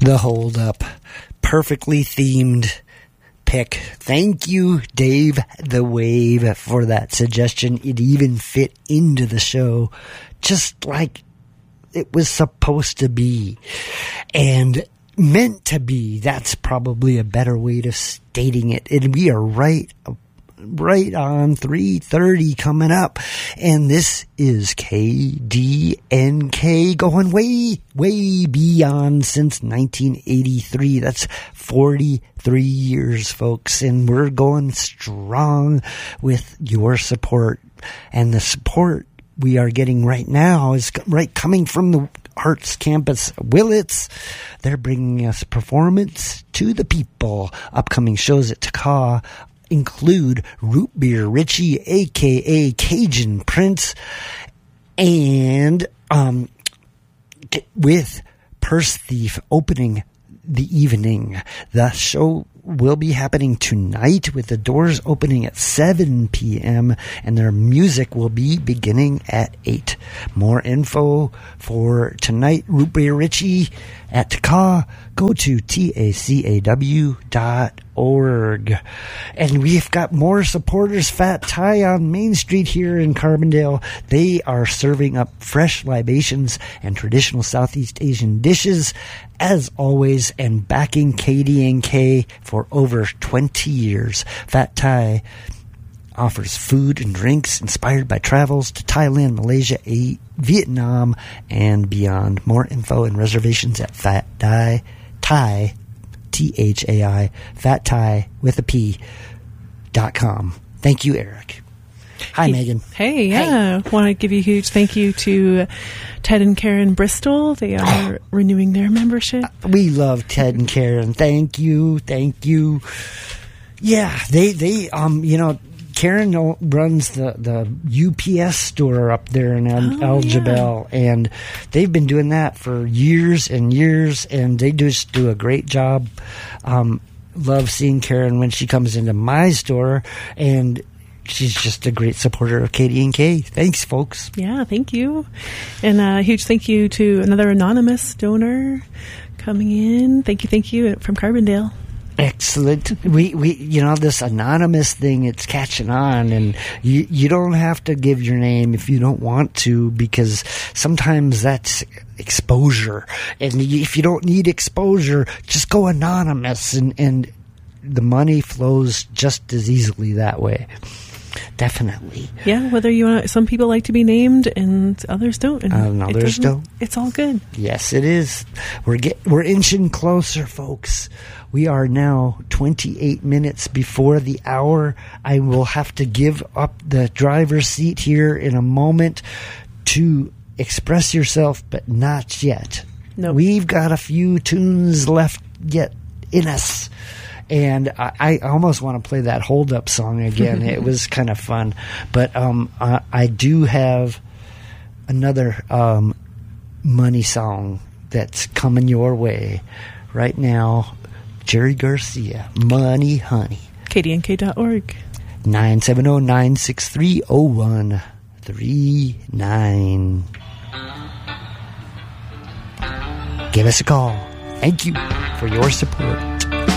The Hold Up. Perfectly themed pick. Thank you, Dave the Wave, for that suggestion. It even fit into the show just like it was supposed to be. And meant to be. That's probably a better way of stating it. And we are right on 3:30 coming up, and this is KDNK, going way beyond since 1983. That's 43 years, folks, and we're going strong with your support. And the support we are getting right now is right coming from the Arts Campus Willits. They're bringing us performance to the people. Upcoming shows at Taka include Root Beer Richie, aka Cajun Prince, and with Purse Thief opening the evening. The show will be happening tonight with the doors opening at 7 p.m. and their music will be beginning at 8. More info for tonight, Root Beer Richie at Taka, go to tacaw.org. And we've got more supporters. Fat Thai on Main Street here in Carbondale. They are serving up fresh libations and traditional Southeast Asian dishes, as always, and backing KDNK for over 20 years. Fat Thai offers food and drinks inspired by travels to Thailand, Malaysia, Vietnam, and beyond. More info and reservations at Fat Thai, Thai, Thai, Fat Thai with a P.com. Thank you, Eric. Hi, Megan. Hey, yeah. Hey. Want to give you a huge thank you to Ted and Karen Bristol. They are renewing their membership. We love Ted and Karen. Thank you. Yeah, they Karen runs the UPS store up there in El Jebel, and they've been doing that for years and years, and they just do a great job. Love seeing Karen when she comes into my store, and she's just a great supporter of KDNK. Thanks, folks. Yeah, thank you. And a huge thank you to another anonymous donor coming in. Thank you from Carbondale. Excellent. We this anonymous thing, it's catching on, and you don't have to give your name if you don't want to, because sometimes that's exposure. And if you don't need exposure, just go anonymous, and the money flows just as easily that way. Definitely. Yeah, whether you want, some people like to be named and others don't. And others don't. It's all good. Yes, it is. We're inching closer, folks. We are now 28 minutes before the hour. I will have to give up the driver's seat here in a moment to express yourself, but not yet. Nope. We've got a few tunes left yet in us. And I almost want to play that Hold Up song again. It was kind of fun. But I do have another money song that's coming your way right now. Jerry Garcia, Money Honey. KDNK.org. 970-963-0139. Give us a call. Thank you for your support.